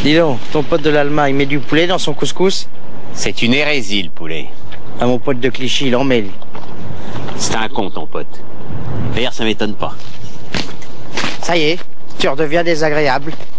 Dis donc, ton pote de l'Allemagne met du poulet dans son couscous? C'est une hérésie, le poulet. Ah, mon pote de Clichy, il en met, lui. C'est un con, ton pote. D'ailleurs, ça m'étonne pas. Ça y est, tu redeviens désagréable.